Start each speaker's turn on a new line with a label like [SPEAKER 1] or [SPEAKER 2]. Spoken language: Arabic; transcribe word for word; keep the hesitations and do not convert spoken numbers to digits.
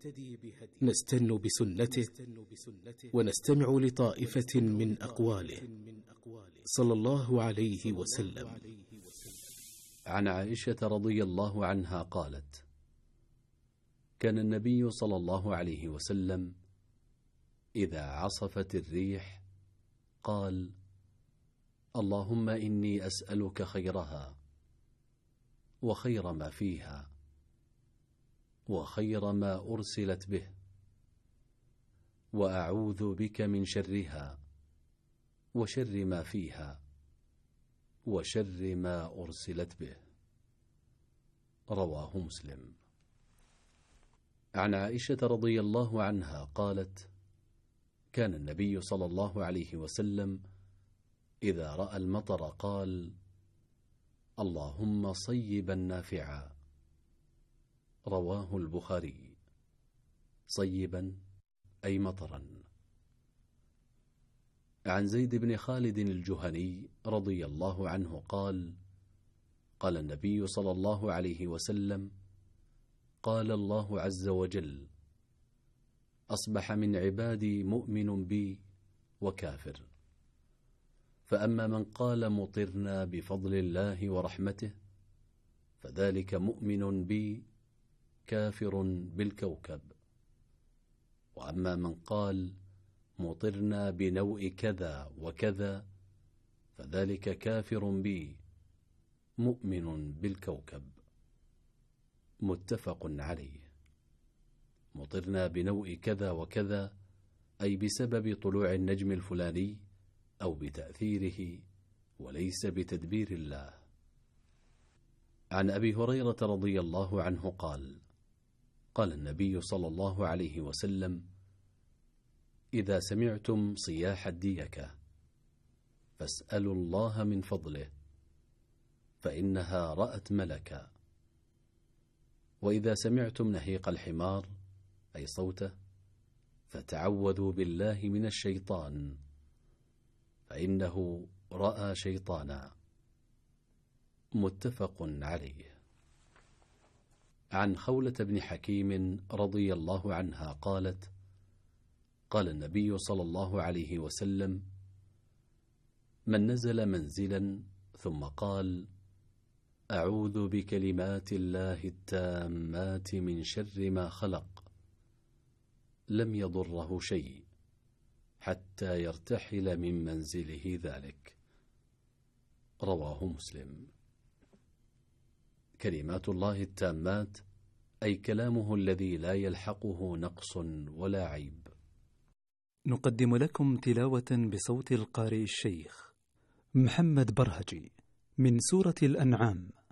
[SPEAKER 1] نستن بسنته ونستمع لطائفة من أقواله صلى الله عليه وسلم.
[SPEAKER 2] عن عائشة رضي الله عنها قالت: كان النبي صلى الله عليه وسلم إذا عصفت الريح قال: اللهم إني أسألك خيرها وخير ما فيها وخير ما أرسلت به، وأعوذ بك من شرها وشر ما فيها وشر ما أرسلت به. رواه مسلم. عن عائشة رضي الله عنها قالت: كان النبي صلى الله عليه وسلم إذا رأى المطر قال: اللهم صيبا نافعا. رواه البخاري. صيبا أي مطرا. عن زيد بن خالد الجهني رضي الله عنه قال: قال النبي صلى الله عليه وسلم: قال الله عز وجل: أصبح من عبادي مؤمن بي وكافر، فأما من قال مطرنا بفضل الله ورحمته فذلك مؤمن بي كافر بالكوكب، وأما من قال مطرنا بنوء كذا وكذا فذلك كافر بي مؤمن بالكوكب. متفق عليه. مطرنا بنوء كذا وكذا أي بسبب طلوع النجم الفلاني أو بتأثيره وليس بتدبير الله. عن أبي هريرة رضي الله عنه قال: قال النبي صلى الله عليه وسلم: إذا سمعتم صياح الديكة فاسألوا الله من فضله فإنها رأت ملكا، وإذا سمعتم نهيق الحمار أي صوته فتعوذوا بالله من الشيطان فإنه رأى شيطانا. متفق عليه. عن خولة بن حكيم رضي الله عنها قالت: قال النبي صلى الله عليه وسلم: من نزل منزلا ثم قال: أعوذ بكلمات الله التامات من شر ما خلق، لم يضره شيء حتى يرتحل من منزله ذلك. رواه مسلم. كلمات الله التامات أي كلامه الذي لا يلحقه نقص ولا عيب.
[SPEAKER 3] نقدم لكم تلاوة بصوت القارئ الشيخ محمد برهجي من سورة الأنعام.